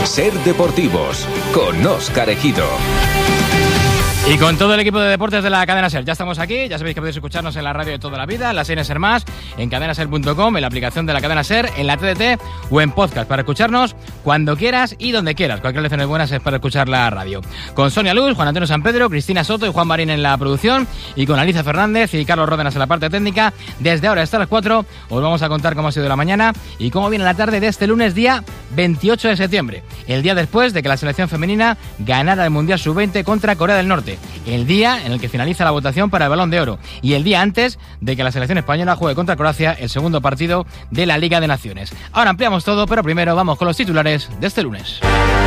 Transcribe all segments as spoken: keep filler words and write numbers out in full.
Ser Deportivos, con Óscar Ejido. Y con todo el equipo de deportes de la cadena SER, ya estamos aquí. Ya sabéis que podéis escucharnos en la radio de toda la vida, en la N SER más, en cadena ser punto com, en la aplicación de la cadena SER, en la T D T o en podcast para escucharnos cuando quieras y donde quieras. Cualquier lección es buena es para escuchar la radio. Con Sonia Luz, Juan Antonio San Pedro, Cristina Soto y Juan Marín en la producción, y con Alicia Fernández y Carlos Ródenas en la parte técnica. Desde ahora hasta las cuatro os vamos a contar cómo ha sido la mañana y cómo viene la tarde de este lunes, día veintiocho de septiembre, el día después de que la selección femenina ganara el Mundial sub veinte contra Corea del Norte, el día en el que finaliza la votación para el Balón de Oro y el día antes de que la selección española juegue contra Croacia el segundo partido de la Liga de Naciones. Ahora ampliamos todo, pero primero vamos con los titulares de este lunes.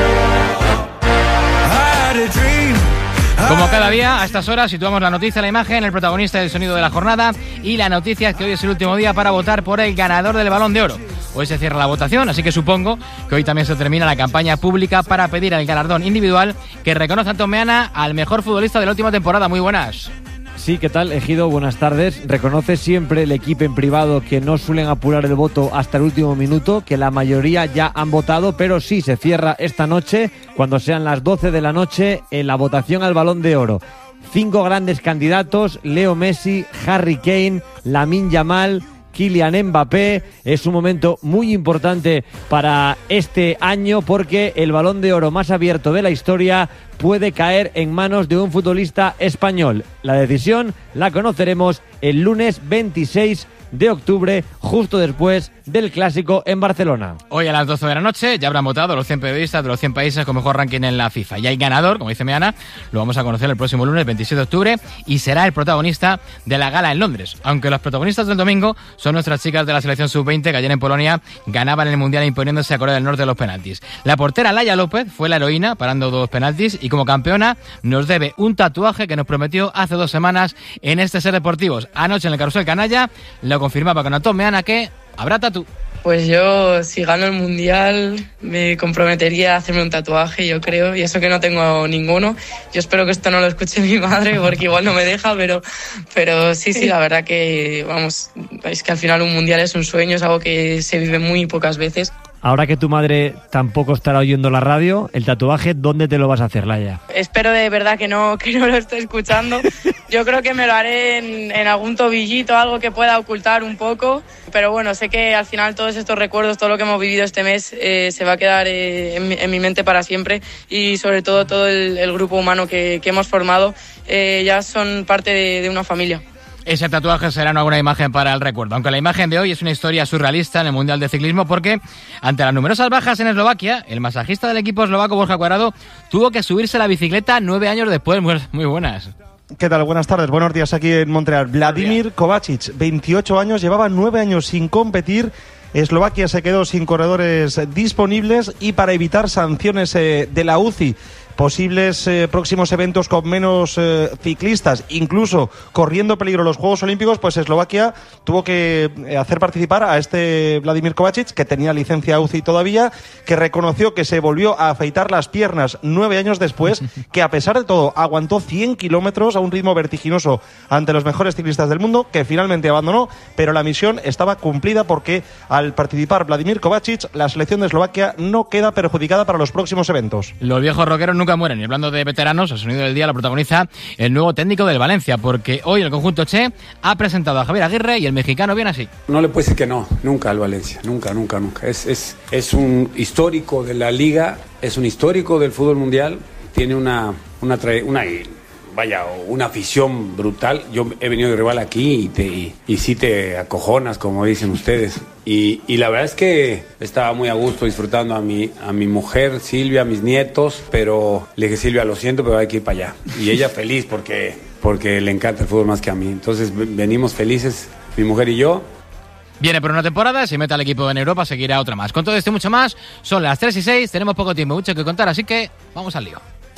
Como cada día, a estas horas situamos la noticia, la imagen, el protagonista del sonido de la jornada, y la noticia es que hoy es el último día para votar por el ganador del Balón de Oro. Hoy se cierra la votación, así que supongo que hoy también se termina la campaña pública para pedir el galardón individual que reconoce a Tomeana al mejor futbolista de la última temporada. Muy buenas. Sí, ¿qué tal, Ejido? Buenas tardes. Reconoce siempre el equipo en privado que no suelen apurar el voto hasta el último minuto, que la mayoría ya han votado, pero sí se cierra esta noche, cuando sean las doce de la noche, en la votación al Balón de Oro. Cinco grandes candidatos: Leo Messi, Harry Kane, Lamine Yamal, Kylian Mbappé. Es un momento muy importante para este año porque el Balón de Oro más abierto de la historia puede caer en manos de un futbolista español. La decisión la conoceremos el lunes veintiséis de octubre, justo después del Clásico en Barcelona. Hoy a las doce de la noche ya habrán votado los cien periodistas de los cien países con mejor ranking en la FIFA. Y hay ganador, como dice Meana, lo vamos a conocer el próximo lunes veintisiete de octubre y será el protagonista de la gala en Londres. Aunque los protagonistas del domingo son nuestras chicas de la selección sub veinte que ayer en Polonia ganaban el Mundial imponiéndose a Corea del Norte los penaltis. La portera Laia López fue la heroína parando dos penaltis y como campeona nos debe un tatuaje que nos prometió hace dos semanas en este Ser Deportivos. Anoche en el Carrusel Canalla lo confirmaba con Antón Meana que habrá tatú. Pues yo, si gano el Mundial, me comprometería a hacerme un tatuaje, yo creo, y eso que no tengo ninguno. Yo espero que esto no lo escuche mi madre, porque igual no me deja, pero, pero sí, sí, la verdad que, vamos, es que al final un Mundial es un sueño, es algo que se vive muy pocas veces. Ahora que tu madre tampoco estará oyendo la radio, el tatuaje, ¿dónde te lo vas a hacer, Laia? Espero de verdad que no, que no lo esté escuchando. Yo creo que me lo haré en, en algún tobillito, algo que pueda ocultar un poco. Pero bueno, sé que al final todos estos recuerdos, todo lo que hemos vivido este mes, eh, se va a quedar eh, en, mi, en mi mente para siempre. Y sobre todo todo el, el grupo humano que, que hemos formado, eh, ya son parte de, de una familia. Ese tatuaje será una buena imagen para el recuerdo, aunque la imagen de hoy es una historia surrealista en el Mundial de Ciclismo porque ante las numerosas bajas en Eslovaquia, el masajista del equipo eslovaco Borja Cuadrado tuvo que subirse a la bicicleta nueve años después. Muy, muy buenas. ¿Qué tal? Buenas tardes, buenos días aquí en Montreal. Vladimir Kovačič, veintiocho años, llevaba nueve años sin competir. Eslovaquia se quedó sin corredores disponibles y para evitar sanciones eh, de la U C I, posibles eh, próximos eventos con menos eh, ciclistas, incluso corriendo peligro los Juegos Olímpicos, pues Eslovaquia tuvo que eh, hacer participar a este Vladimir Kovačič, que tenía licencia U C I todavía, que reconoció que se volvió a afeitar las piernas nueve años después, que a pesar de todo aguantó cien kilómetros a un ritmo vertiginoso ante los mejores ciclistas del mundo, que finalmente abandonó, pero la misión estaba cumplida porque al participar Vladimir Kovačič, la selección de Eslovaquia no queda perjudicada para los próximos eventos. Los viejos rockeros nunca mueren. Y hablando de veteranos, el sonido del día lo protagoniza el nuevo técnico del Valencia, porque hoy el conjunto Che ha presentado a Javier Aguirre y el mexicano viene así. No le puede decir que no, nunca al Valencia, nunca, nunca, nunca. Es, es, es un histórico de la liga, es un histórico del fútbol mundial, tiene una, una, una vaya, una afición brutal. Yo he venido de rival aquí y, te, y, y sí te acojonas, como dicen ustedes. Y, y la verdad es que estaba muy a gusto disfrutando a mi, a mi mujer, Silvia, a mis nietos, pero le dije, Silvia, lo siento, pero hay que ir para allá. Y ella feliz porque, porque le encanta el fútbol más que a mí. Entonces venimos felices, mi mujer y yo. Viene por una temporada, si mete al equipo en Europa, seguirá otra más. Con todo esto y mucho más, son las tres y seis, tenemos poco tiempo, mucho que contar, así que vamos al lío.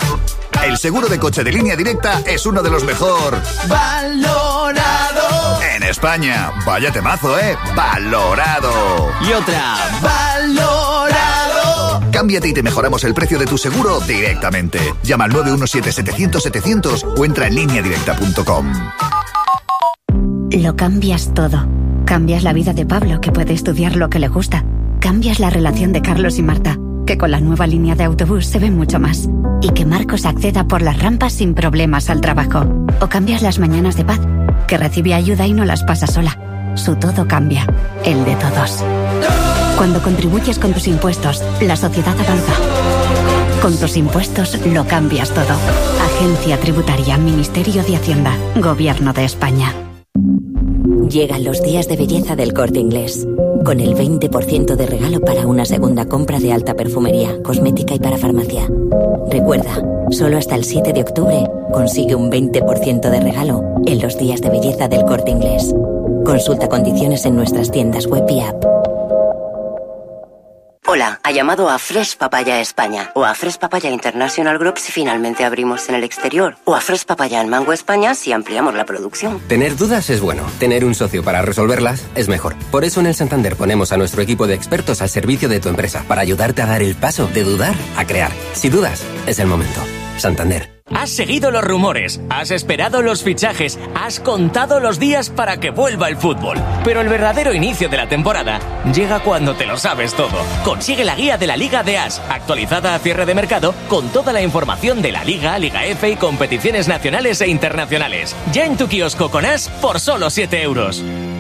El seguro de coche de Línea Directa es uno de los mejor valorado en España. Vaya temazo, ¿eh? Valorado. Y otra, valorado. Cámbiate y te mejoramos el precio de tu seguro directamente. Llama al nueve uno siete, setecientos, setecientos o entra en línea directa punto com. Lo cambias todo. Cambias la vida de Pablo, que puede estudiar lo que le gusta. Cambias la relación de Carlos y Marta. que con la nueva línea de autobús se ve mucho más. Y que Marcos acceda por las rampas sin problemas al trabajo. O cambias las mañanas de paz, que recibe ayuda y no las pasa sola. Su todo cambia, el de todos. Cuando contribuyes con tus impuestos, la sociedad avanza. Con tus impuestos lo cambias todo. Agencia Tributaria, Ministerio de Hacienda, Gobierno de España. Llegan los días de belleza del Corte Inglés, con el veinte por ciento de regalo para una segunda compra de alta perfumería, cosmética y para farmacia. Recuerda, solo hasta el siete de octubre consigue un veinte por ciento de regalo en los días de belleza del Corte Inglés. Consulta condiciones en nuestras tiendas web y app. Hola, ha llamado a Fresh Papaya España o a Fresh Papaya International Group si finalmente abrimos en el exterior o a Fresh Papaya en Mango España si ampliamos la producción. Tener dudas es bueno, tener un socio para resolverlas es mejor. Por eso en el Santander ponemos a nuestro equipo de expertos al servicio de tu empresa para ayudarte a dar el paso de dudar a crear. Si dudas, es el momento. Santander. Has seguido los rumores, has esperado los fichajes, has contado los días para que vuelva el fútbol. Pero el verdadero inicio de la temporada llega cuando te lo sabes todo. Consigue la guía de la Liga de As, actualizada a cierre de mercado, con toda la información de la Liga, Liga F y competiciones nacionales e internacionales. Ya en tu kiosco con As por solo siete euros.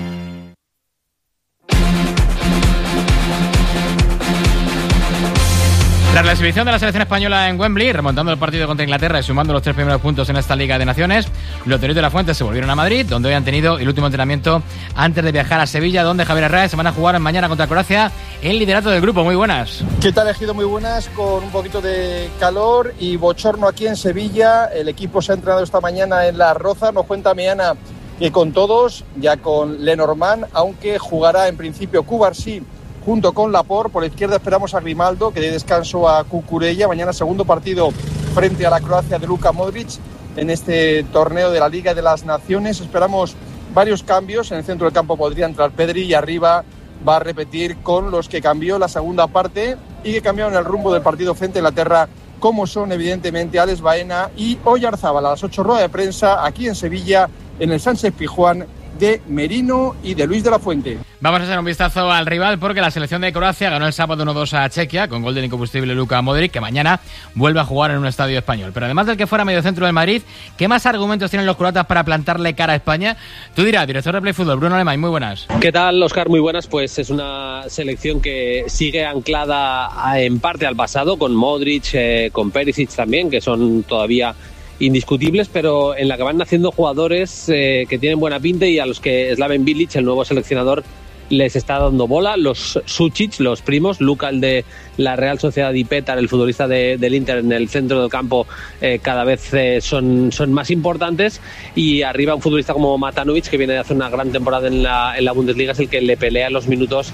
Tras la exhibición de la selección española en Wembley, remontando el partido contra Inglaterra y sumando los tres primeros puntos en esta Liga de Naciones, los de la Fuente se volvieron a Madrid, donde hoy han tenido el último entrenamiento antes de viajar a Sevilla, donde Javier Herrera se van a jugar mañana contra Croacia el liderato del grupo. Muy buenas. ¿Qué tal, Ejido? Muy buenas, con un poquito de calor y bochorno aquí en Sevilla. El equipo se ha entrenado esta mañana en La Roza. Nos cuenta Meana que con todos, ya con Lenormand, aunque jugará en principio Cubarsí junto con Laporte. Por la izquierda esperamos a Grimaldo, que dé descanso a Cucurella. Mañana segundo partido frente a la Croacia de Luka Modric en este torneo de la Liga de las Naciones. Esperamos varios cambios. En el centro del campo podría entrar Pedri y arriba va a repetir con los que cambió la segunda parte y que cambiaron el rumbo del partido frente a Inglaterra, como son evidentemente Alex Baena y Oyarzábal. A las ocho, rueda de prensa aquí en Sevilla, en el Sánchez Pizjuán de Merino y de Luis de la Fuente. Vamos a hacer un vistazo al rival porque la selección de Croacia ganó el sábado uno dos a Chequia con gol del incombustible Luka Modric, que mañana vuelve a jugar en un estadio español. Pero además del que fuera mediocentro del Madrid, ¿qué más argumentos tienen los croatas para plantarle cara a España? Tú dirás, director de Play Fútbol, Bruno Alemán, muy buenas. ¿Qué tal, Óscar? Muy buenas. Pues es una selección que sigue anclada en parte al pasado, con Modric, eh, con Perisic también, que son todavía indiscutibles, pero en la que van naciendo jugadores eh, que tienen buena pinta y a los que Slaven Bilic, el nuevo seleccionador, les está dando bola. Los Sučić, los primos, Luka, el de la Real Sociedad, y Petar, el futbolista de, del Inter, en el centro del campo, eh, cada vez eh, son, son más importantes, y arriba un futbolista como Matanovic, que viene de hacer una gran temporada en la, en la Bundesliga, es el que le pelea los minutos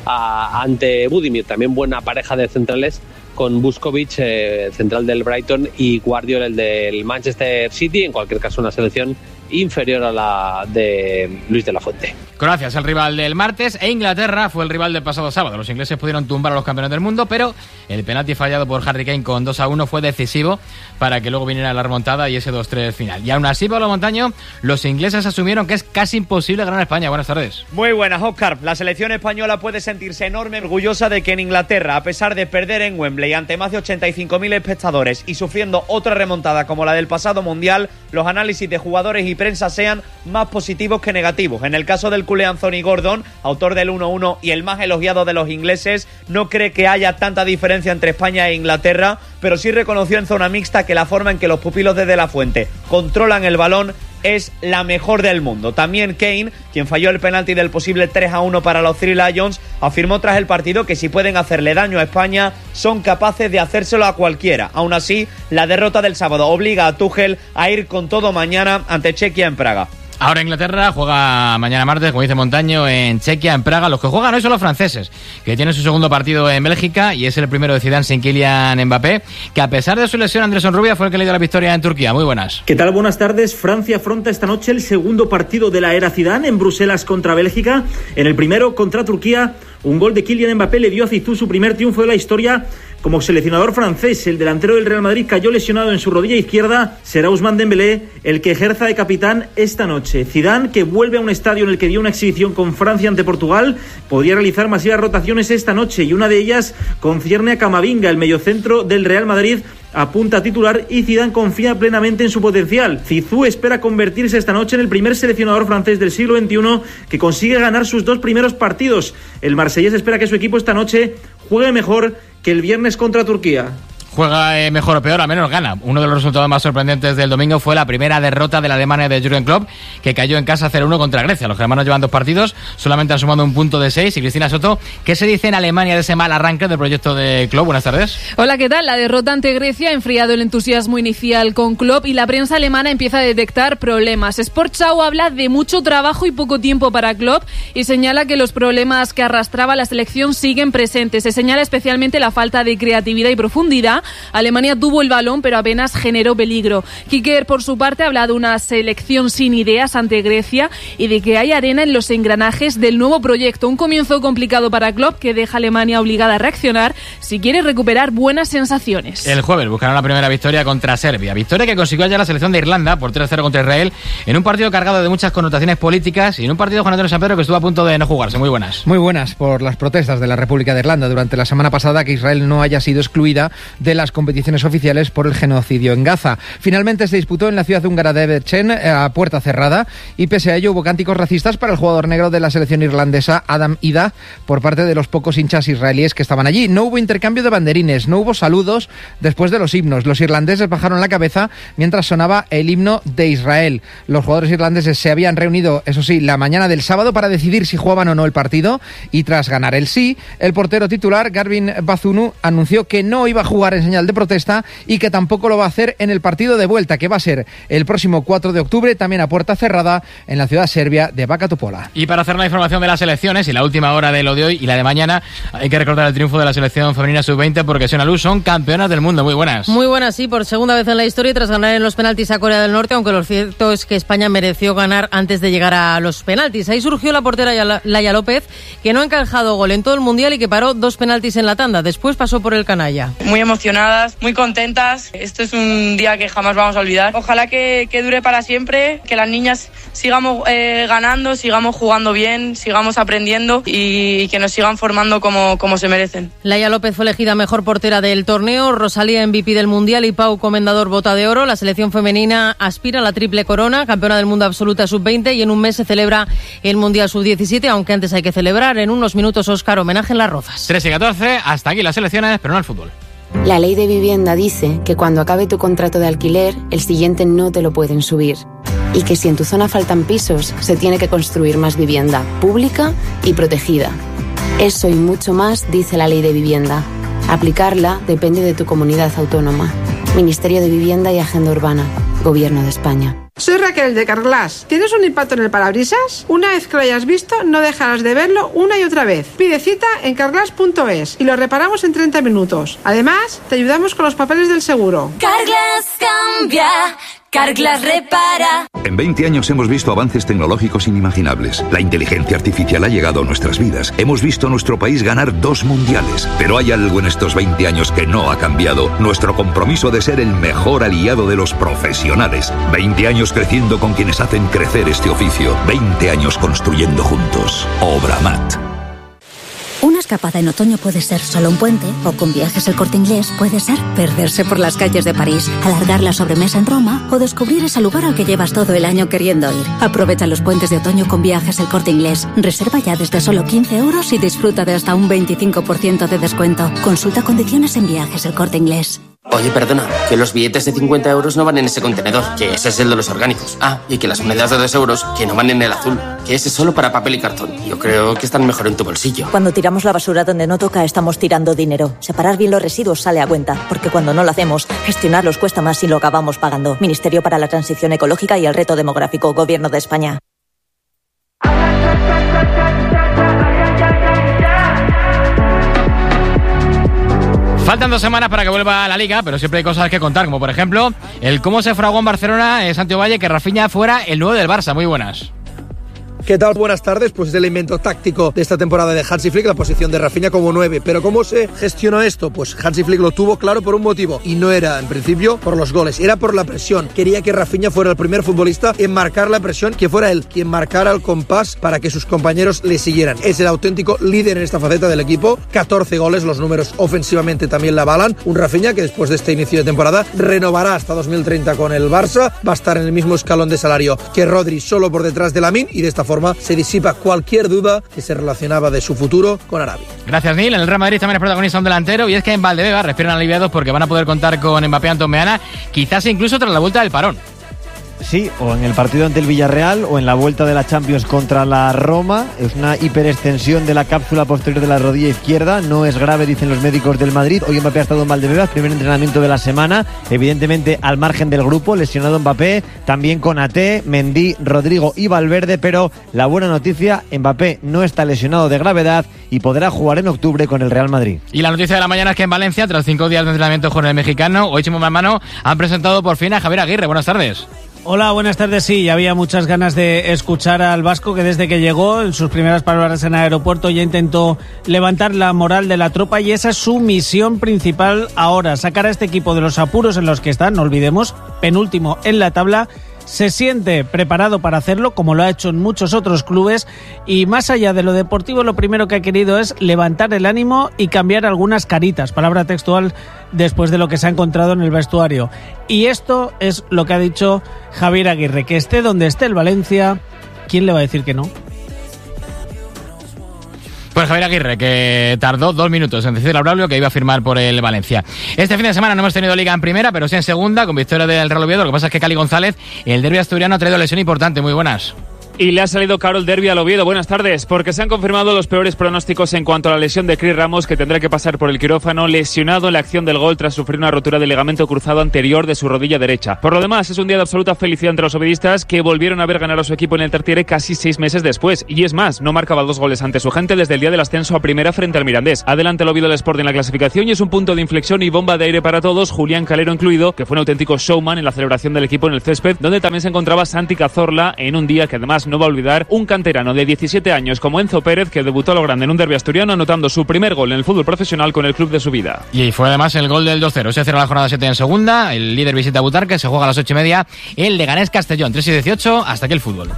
a, ante Budimir. También buena pareja de centrales con Vuskovic, eh, central del Brighton, y Guardiola, el del Manchester City. En cualquier caso, una selección inferior a la de Luis de la Fuente. Croacia es el rival del martes e Inglaterra fue el rival del pasado sábado. Los ingleses pudieron tumbar a los campeones del mundo, pero el penalti fallado por Harry Kane con dos a uno fue decisivo para que luego viniera la remontada y ese dos tres final. Y aún así, Pablo Montaño, los ingleses asumieron que es casi imposible ganar a España. Buenas tardes. Muy buenas, Óscar. La selección española puede sentirse enorme, orgullosa de que en Inglaterra, a pesar de perder en Wembley ante más de ochenta y cinco mil espectadores y sufriendo otra remontada como la del pasado Mundial, los análisis de jugadores y prensa sean más positivos que negativos. En el caso del culé Anthony Gordon, autor del uno uno y el más elogiado de los ingleses, no cree que haya tanta diferencia entre España e Inglaterra, pero sí reconoció en zona mixta que la forma en que los pupilos de De la Fuente controlan el balón es la mejor del mundo. También Kane, quien falló el penalti del posible tres a uno para los Three Lions, afirmó tras el partido que si pueden hacerle daño a España, son capaces de hacérselo a cualquiera. Aún así, la derrota del sábado obliga a Tuchel a ir con todo mañana ante Chequia en Praga. Ahora Inglaterra juega mañana martes, como dice Montaño, en Chequia, en Praga. Los que juegan hoy son los franceses, que tienen su segundo partido en Bélgica y es el primero de Zidane sin Kylian Mbappé, que a pesar de su lesión, Anderson Rubia fue el que le dio la victoria en Turquía. Muy buenas. ¿Qué tal? Buenas tardes. Francia afronta esta noche el segundo partido de la era Zidane en Bruselas contra Bélgica. En el primero, contra Turquía, un gol de Kylian Mbappé le dio a Zizou su primer triunfo de la historia Como seleccionador francés, el delantero del Real Madrid cayó lesionado en su rodilla izquierda. Será Ousmane Dembélé el que ejerza de capitán esta noche. Zidane, que vuelve a un estadio en el que dio una exhibición con Francia ante Portugal, podría realizar masivas rotaciones esta noche y una de ellas concierne a Camavinga, el mediocentro del Real Madrid, apunta a titular y Zidane confía plenamente en su potencial. Zizou espera convertirse esta noche en el primer seleccionador francés del siglo veintiuno que consigue ganar sus dos primeros partidos. El marsellés espera que su equipo esta noche juegue mejor que el viernes contra Turquía. Juega eh, mejor o peor, al menos gana. Uno de los resultados más sorprendentes del domingo fue la primera derrota de la Alemania de Jürgen Klopp, que cayó en casa cero uno contra Grecia. Los germanos llevan dos partidos, solamente han sumado un punto de seis. Y Cristina Soto, ¿qué se dice en Alemania de ese mal arranque del proyecto de Klopp? Buenas tardes. Hola, ¿qué tal? La derrota ante Grecia ha enfriado el entusiasmo inicial con Klopp y la prensa alemana empieza a detectar problemas. Sportschau habla de mucho trabajo y poco tiempo para Klopp y señala que los problemas que arrastraba la selección siguen presentes. Se señala especialmente la falta de creatividad y profundidad. Alemania tuvo el balón, pero apenas generó peligro. Kicker, por su parte, habla de una selección sin ideas ante Grecia y de que hay arena en los engranajes del nuevo proyecto. Un comienzo complicado para Klopp, que deja a Alemania obligada a reaccionar si quiere recuperar buenas sensaciones. El jueves buscarán la primera victoria contra Serbia. Victoria que consiguió ayer la selección de Irlanda por tres cero contra Israel, en un partido cargado de muchas connotaciones políticas y en un partido con Antonio San Pedro que estuvo a punto de no jugarse. Muy buenas. Muy buenas por las protestas de la República de Irlanda durante la semana pasada que Israel no haya sido excluida de las competiciones oficiales por el genocidio en Gaza. Finalmente se disputó en la ciudad húngara de Debrecen a puerta cerrada y pese a ello hubo cánticos racistas para el jugador negro de la selección irlandesa Adam Ida por parte de los pocos hinchas israelíes que estaban allí. No hubo intercambio de banderines, no hubo saludos después de los himnos. Los irlandeses bajaron la cabeza mientras sonaba el himno de Israel. Los jugadores irlandeses se habían reunido, eso sí, la mañana del sábado para decidir si jugaban o no el partido y tras ganar el sí, el portero titular Garvin Bazunu anunció que no iba a jugar en señal de protesta y que tampoco lo va a hacer en el partido de vuelta, que va a ser el próximo cuatro de octubre, también a puerta cerrada, en la ciudad serbia de Bačka Topola. Y para hacer la información de las selecciones y la última hora de lo de hoy y la de mañana, hay que recordar el triunfo de la selección femenina sub veinte porque Siona Luz son campeonas del mundo. Muy buenas. Muy buenas, sí, por segunda vez en la historia tras ganar en los penaltis a Corea del Norte, aunque lo cierto es que España mereció ganar antes de llegar a los penaltis. Ahí surgió la portera Laia López, que no ha encajado gol en todo el Mundial y que paró dos penaltis en la tanda. Después pasó por el canalla. Muy emocionadas, muy contentas. Esto es un día que jamás vamos a olvidar. Ojalá que, que dure para siempre, que las niñas sigamos eh, ganando, sigamos jugando bien, sigamos aprendiendo y, y que nos sigan formando como, como se merecen. Laia López fue elegida mejor portera del torneo, Rosalía M V P del Mundial y Pau Comendador bota de oro. La selección femenina aspira a la triple corona, campeona del mundo absoluta sub veinte y en un mes se celebra el Mundial sub diecisiete, aunque antes hay que celebrar en unos minutos, Óscar, homenaje en Las Rozas. tres y catorce, hasta aquí las selecciones, pero no el fútbol. La ley de vivienda dice que cuando acabe tu contrato de alquiler, el siguiente no te lo pueden subir. Y que si en tu zona faltan pisos, se tiene que construir más vivienda pública y protegida. Eso y mucho más dice la ley de vivienda. Aplicarla depende de tu comunidad autónoma. Ministerio de Vivienda y Agenda Urbana. Gobierno de España. Soy Raquel de Carglass. ¿Tienes un impacto en el parabrisas? Una vez que lo hayas visto, no dejarás de verlo una y otra vez. Pide cita en carglass punto es y lo reparamos en treinta minutos. Además, te ayudamos con los papeles del seguro. Carglass cambia, Carglass repara. En veinte años hemos visto avances tecnológicos inimaginables. La inteligencia artificial ha llegado a nuestras vidas. Hemos visto a nuestro país ganar dos mundiales. Pero hay algo en estos veinte años que no ha cambiado. Nuestro compromiso de ser el mejor aliado de los profesionales. veinte años creciendo con quienes hacen crecer este oficio. veinte años construyendo juntos. Obramat. Una escapada en otoño puede ser solo un puente, o con Viajes El Corte Inglés puede ser perderse por las calles de París, alargar la sobremesa en Roma o descubrir ese lugar al que llevas todo el año queriendo ir. Aprovecha los puentes de otoño con Viajes El Corte Inglés. Reserva ya desde solo quince euros y disfruta de hasta un veinticinco por ciento de descuento. Consulta condiciones en Viajes El Corte Inglés. Oye, perdona, que los billetes de cincuenta euros no van en ese contenedor, que ese es el de los orgánicos. Ah, y que las monedas de dos euros, que no van en el azul, que ese es solo para papel y cartón. Yo creo que están mejor en tu bolsillo. Cuando tiramos la basura donde no toca, estamos tirando dinero. Separar bien los residuos sale a cuenta, porque cuando no lo hacemos, gestionarlos cuesta más y lo acabamos pagando. Ministerio para la Transición Ecológica y el Reto Demográfico, Gobierno de España. Faltan dos semanas para que vuelva a la Liga, pero siempre hay cosas que contar, como por ejemplo, el cómo se fraguó en Barcelona, eh, Santiago Valle, que Rafinha fuera el nuevo del Barça. Muy buenas. ¿Qué tal? Buenas tardes. Pues es el invento táctico de esta temporada de Hansi Flick, la posición de Rafinha como nueve. Pero ¿cómo se gestionó esto? Pues Hansi Flick lo tuvo claro por un motivo, y no era en principio por los goles, era por la presión. Quería que Rafinha fuera el primer futbolista en marcar la presión, que fuera él quien marcara el compás para que sus compañeros le siguieran. Es el auténtico líder en esta faceta del equipo. catorce goles, los números ofensivamente también la avalan. Un Rafinha que después de este inicio de temporada renovará hasta dos mil treinta con el Barça, va a estar en el mismo escalón de salario que Rodri, solo por detrás de Lamine, y de esta forma se disipa cualquier duda que se relacionaba de su futuro con Arabia. Gracias, Neil. En el Real Madrid también es protagonista un delantero, y es que en Valdebeba respiran aliviados porque van a poder contar con Mbappé, Antón Meana, quizás incluso tras la vuelta del parón. Sí, o en el partido ante el Villarreal o en la vuelta de la Champions contra la Roma. Es una hiperextensión de la cápsula posterior de la rodilla izquierda. No es grave, dicen los médicos del Madrid. Hoy Mbappé ha estado en Valdebebas, primer entrenamiento de la semana. Evidentemente al margen del grupo, lesionado Mbappé, también con Ate, Mendy, Rodrigo y Valverde. Pero la buena noticia, Mbappé no está lesionado de gravedad y podrá jugar en octubre con el Real Madrid. Y la noticia de la mañana es que en Valencia, tras cinco días de entrenamiento con el mexicano, hoy Chimo Mano han presentado por fin a Javier Aguirre. Buenas tardes. Hola, buenas tardes. Sí, ya había muchas ganas de escuchar al vasco, que desde que llegó, en sus primeras palabras en el aeropuerto, ya intentó levantar la moral de la tropa, y esa es su misión principal ahora, sacar a este equipo de los apuros en los que están, no olvidemos, penúltimo en la tabla. Se siente preparado para hacerlo, como lo ha hecho en muchos otros clubes, y más allá de lo deportivo, lo primero que ha querido es levantar el ánimo y cambiar algunas caritas, palabra textual, después de lo que se ha encontrado en el vestuario. Y esto es lo que ha dicho Javier Aguirre, que esté donde esté el Valencia, ¿quién le va a decir que no? Pues Javier Aguirre, que tardó dos minutos en decirle a Braulio que iba a firmar por el Valencia. Este fin de semana no hemos tenido liga en primera, pero sí en segunda, con victoria del Real Oviedo. Lo que pasa es que Cali González, el derbi asturiano, ha traído lesión importante. Muy buenas. Y le ha salido caro el derbi al Oviedo. Buenas tardes, porque se han confirmado los peores pronósticos en cuanto a la lesión de Cris Ramos, que tendrá que pasar por el quirófano, lesionado en la acción del gol tras sufrir una rotura del ligamento cruzado anterior de su rodilla derecha. Por lo demás, es un día de absoluta felicidad entre los oviedistas, que volvieron a ver ganar a su equipo en el Tartiere casi seis meses después. Y es más, no marcaba dos goles ante su gente desde el día del ascenso a primera frente al Mirandés. Adelante el Oviedo del Sport en la clasificación, y es un punto de inflexión y bomba de aire para todos, Julián Calero incluido, que fue un auténtico showman en la celebración del equipo en el césped, donde también se encontraba Santi Cazorla, en un día que además no va a olvidar un canterano de diecisiete años como Enzo Pérez, que debutó a lo grande en un derbi asturiano, anotando su primer gol en el fútbol profesional con el club de su vida. Y fue además el gol del dos cero. Se cierra la jornada siete en segunda. El líder visita Butarque, se juega a las ocho y media. El Leganés Castellón, tres y dieciocho. Hasta aquí el fútbol.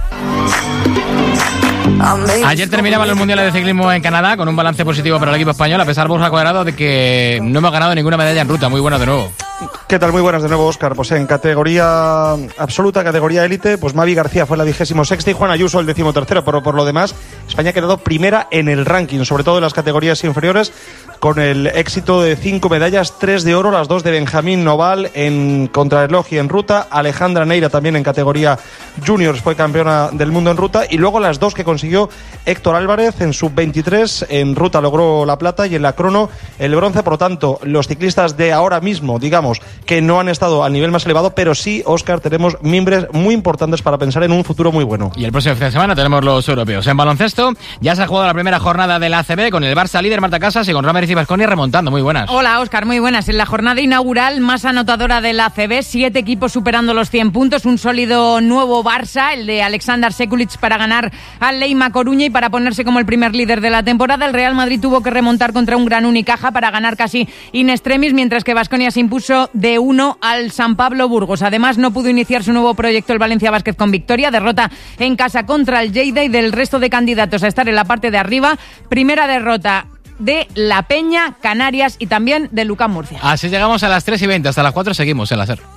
Ayer terminaban los mundiales de ciclismo en Canadá con un balance positivo para el equipo español, a pesar, Borja Cuadrado, de que no hemos ganado ninguna medalla en ruta. Muy buena de nuevo. ¿Qué tal? Muy buenas de nuevo, Óscar. Pues en categoría absoluta, categoría élite, pues Mavi García fue la vigésimo sexta y Juan Ayuso el décimo tercero. Pero por lo demás, España ha quedado primera en el ranking, sobre todo en las categorías inferiores, con el éxito de cinco medallas, tres de oro, las dos de Benjamín Noval en contrarreloj y en ruta. Alejandra Neira también en categoría juniors fue campeona del mundo en ruta, y luego las dos que consiguió Héctor Álvarez en sub veintitrés. En ruta logró la plata y en la crono el bronce. Por lo tanto, los ciclistas de ahora mismo, digamos, que no han estado al nivel más elevado, pero sí, Óscar, tenemos mimbres muy importantes para pensar en un futuro muy bueno. Y el próximo fin de semana tenemos los europeos. En baloncesto ya se ha jugado la primera jornada de la A C B con el Barça líder, Marta Casas, y con Ramírez y Baskonia remontando. Muy buenas. Hola, Óscar, muy buenas. En la jornada inaugural más anotadora de la A C B, siete equipos superando los cien puntos, un sólido nuevo Barça, el de Alexander Sekulic, para ganar al Leima Coruña y para ponerse como el primer líder de la temporada. El Real Madrid tuvo que remontar contra un gran Unicaja para ganar casi in extremis, mientras que Baskonia se impuso de uno al San Pablo Burgos. Además, no pudo iniciar su nuevo proyecto el Valencia Basket con victoria, derrota en casa contra el Lleida, y del resto de candidatos a estar en la parte de arriba, primera derrota de La Peña, Canarias y también de Lucán Murcia. Así llegamos a las tres y veinte, hasta las cuatro seguimos en la SER.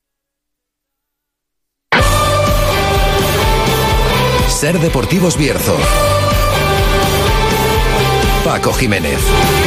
SER Deportivos Bierzo. Paco Jiménez.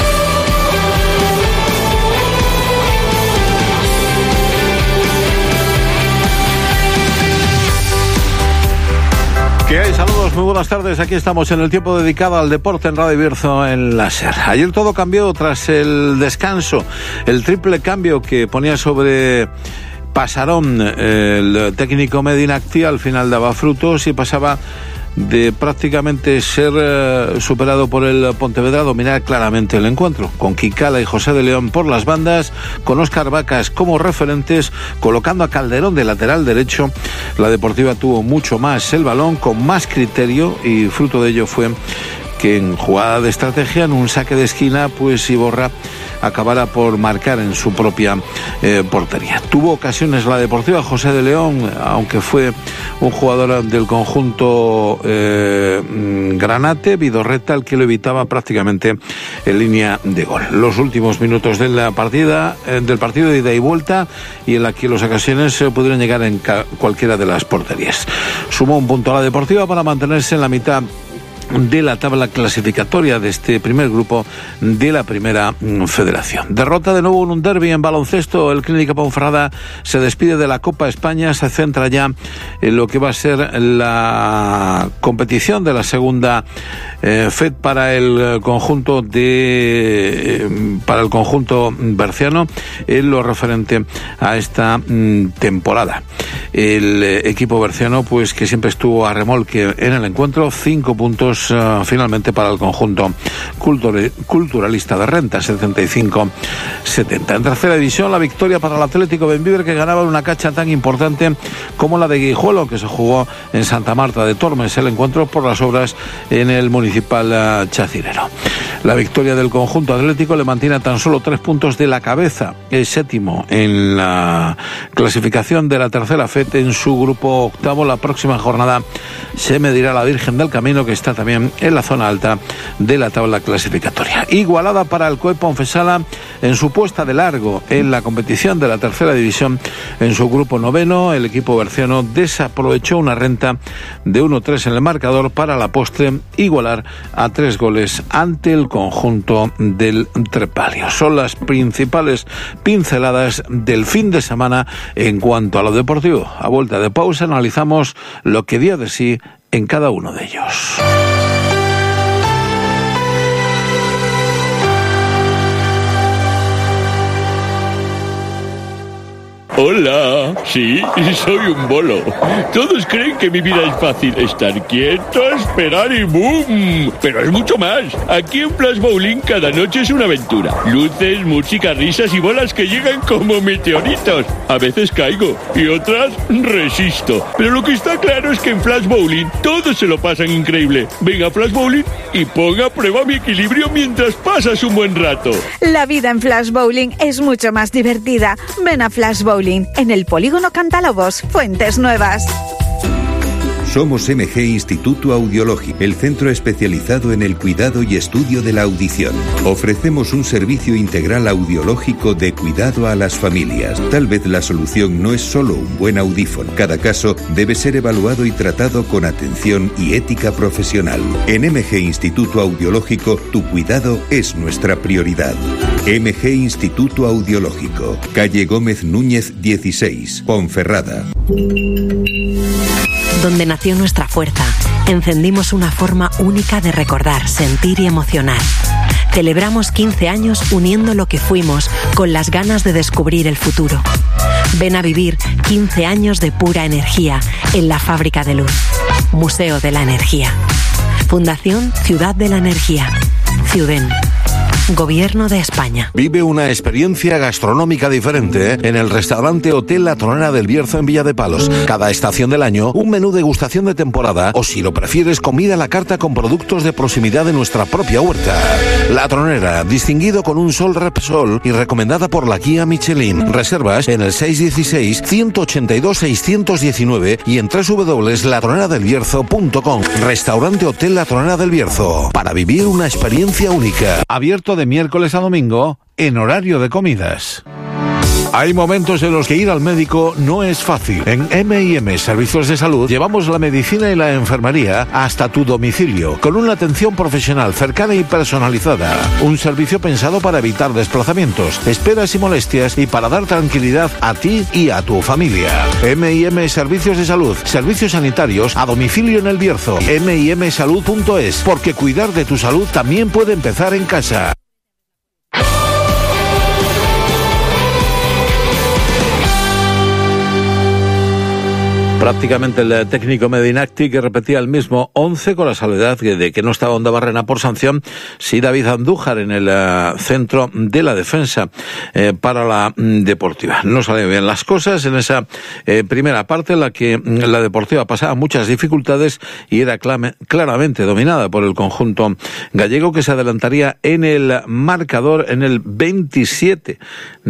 ¿Qué hay? Saludos, muy buenas tardes. Aquí estamos en el tiempo dedicado al deporte en Radio Bierzo en la SER. Ayer todo cambió tras el descanso, el triple cambio que ponía sobre Pasarón el técnico Medinacti, al final daba frutos y pasaba de prácticamente ser eh, superado por el Pontevedra, dominar claramente el encuentro, con Kikala y José de León por las bandas, con Óscar Vacas como referentes, colocando a Calderón de lateral derecho. La Deportiva tuvo mucho más el balón, con más criterio, y fruto de ello fue que en jugada de estrategia, en un saque de esquina, pues Iborra acabara por marcar en su propia eh, portería. Tuvo ocasiones la Deportiva José de León, aunque fue un jugador del conjunto eh, granate, Vidorreta, el que lo evitaba prácticamente en línea de gol. Los últimos minutos de la partida, eh, del partido de ida y vuelta, y en la que las ocasiones eh, pudieron llegar en ca- cualquiera de las porterías. Sumó un punto a la Deportiva para mantenerse en la mitad de la tabla clasificatoria de este primer grupo de la primera federación. Derrota de nuevo en un derbi en baloncesto. El Clínica Ponferrada se despide de la Copa España, se centra ya en lo que va a ser la competición de la segunda eh, F E D para el conjunto de eh, para el conjunto berciano en lo referente a esta mm, temporada. El eh, equipo berciano, pues que siempre estuvo a remolque en el encuentro, cinco puntos Uh, finalmente para el conjunto cultur- culturalista de Renta, setenta y cinco setenta. En tercera división, la victoria para el Atlético Bembibre, que ganaba una cacha tan importante como la de Guijuelo, que se jugó en Santa Marta de Tormes, el encuentro por las obras en el municipal uh, Chacirero. La victoria del conjunto atlético le mantiene a tan solo tres puntos de la cabeza, el séptimo en la clasificación de la tercera F E D en su grupo octavo. La próxima jornada se medirá la Virgen del Camino, que está también en la zona alta de la tabla clasificatoria. Igualada para el C O E Ponfesala en su puesta de largo en la competición de la tercera división en su grupo noveno. El equipo berciano desaprovechó una renta de uno tres en el marcador para la postre igualar a tres goles ante el conjunto del Trepalio. Son las principales pinceladas del fin de semana en cuanto a lo deportivo. A vuelta de pausa analizamos lo que dio de sí en cada uno de ellos. Hola, sí, soy un bolo. Todos creen que mi vida es fácil. Estar quieto, esperar y ¡boom! Pero es mucho más. Aquí en Flash Bowling cada noche es una aventura. Luces, música, risas y bolas que llegan como meteoritos. A veces caigo y otras resisto. Pero lo que está claro es que en Flash Bowling todos se lo pasan increíble. Venga a Flash Bowling y ponga a prueba mi equilibrio mientras pasas un buen rato. La vida en Flash Bowling es mucho más divertida. Ven a Flash Bowling en el Polígono Cantalobos, Fuentes Nuevas. Somos M G Instituto Audiológico, el centro especializado en el cuidado y estudio de la audición. Ofrecemos un servicio integral audiológico de cuidado a las familias. Tal vez la solución no es solo un buen audífono. Cada caso debe ser evaluado y tratado con atención y ética profesional. En M G Instituto Audiológico, tu cuidado es nuestra prioridad. M G Instituto Audiológico, calle Gómez Núñez dieciséis, Ponferrada. Donde nació nuestra fuerza, encendimos una forma única de recordar, sentir y emocionar. Celebramos quince años uniendo lo que fuimos con las ganas de descubrir el futuro. Ven a vivir quince años de pura energía en la Fábrica de Luz. Museo de la Energía. Fundación Ciudad de la Energía. Ciuden. Gobierno de España. Vive una experiencia gastronómica diferente en el restaurante Hotel La Tronera del Bierzo en Villa de Palos. Cada estación del año, un menú degustación de temporada o, si lo prefieres, comida a la carta con productos de proximidad de nuestra propia huerta. La Tronera, distinguido con un Sol Repsol y recomendada por la guía Michelin. Reservas en el seis uno seis, uno ocho dos, seis uno nueve y en doble u doble u doble u punto la tronera del bierzo punto com. Restaurante Hotel La Tronera del Bierzo. Para vivir una experiencia única. Abierto de miércoles a domingo en horario de comidas. Hay momentos en los que ir al médico no es fácil. En eme y eme Servicios de Salud llevamos la medicina y la enfermería hasta tu domicilio, con una atención profesional cercana y personalizada. Un servicio pensado para evitar desplazamientos, esperas y molestias y para dar tranquilidad a ti y a tu familia. eme y eme Servicios de Salud, servicios sanitarios a domicilio en el Bierzo. eme y eme salud punto es, porque cuidar de tu salud también puede empezar en casa. Prácticamente el técnico Medinacti, que repetía el mismo once con la salvedad de que no estaba Onda Barrena por sanción, sí David Andújar en el uh, centro de la defensa eh, para la mm, Deportiva. No salían bien las cosas en esa eh, primera parte en la que mm, la Deportiva pasaba muchas dificultades y era clame, claramente dominada por el conjunto gallego, que se adelantaría en el marcador en el veintisiete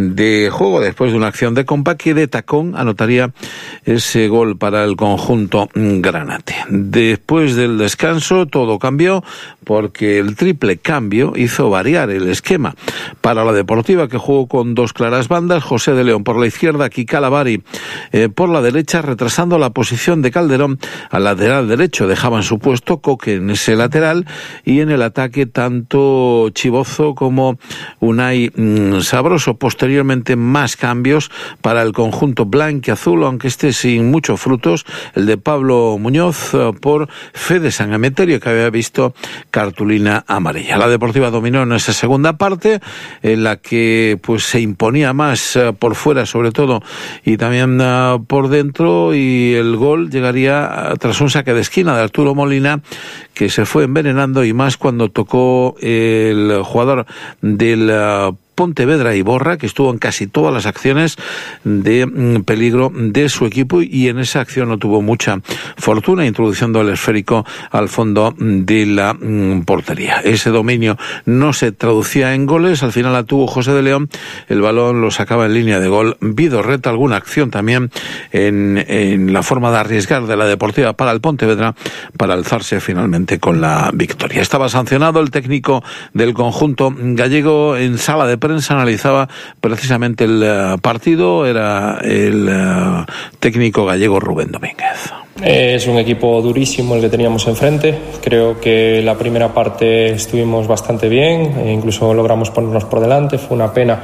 de juego después de una acción de Compa, que de tacón anotaría ese gol para el conjunto granate. Después del descanso todo cambió porque el triple cambio hizo variar el esquema para la Deportiva, que jugó con dos claras bandas, José de León por la izquierda, Kika Lavari eh, por la derecha, retrasando la posición de Calderón al lateral derecho. Dejaban su puesto Coque en ese lateral, y en el ataque tanto Chibozo como Unai mmm, Sabroso. Posteriormente más cambios para el conjunto blanquiazul, aunque esté sin mucho frutos, el de Pablo Muñoz por Fede San Emeterio, que había visto cartulina amarilla. La Deportiva dominó en esa segunda parte, en la que pues se imponía más uh, por fuera sobre todo, y también uh, por dentro, y el gol llegaría uh, tras un saque de esquina de Arturo Molina, que se fue envenenando, y más cuando tocó el jugador del uh, Pontevedra, Iborra, que estuvo en casi todas las acciones de mm, peligro de su equipo, y en esa acción no tuvo mucha fortuna, introduciendo el esférico al fondo de la mm, portería. Ese dominio no se traducía en goles, al final la tuvo José de León, el balón lo sacaba en línea de gol Vidorreta. Alguna acción también en, en la forma de arriesgar de la Deportiva para el Pontevedra, para alzarse finalmente con la victoria. Estaba sancionado el técnico del conjunto gallego. En sala de prensa analizaba precisamente el uh, partido, era el uh, técnico gallego Rubén Domínguez. Es un equipo durísimo el que teníamos enfrente. Creo que la primera parte estuvimos bastante bien, e incluso logramos ponernos por delante. Fue una pena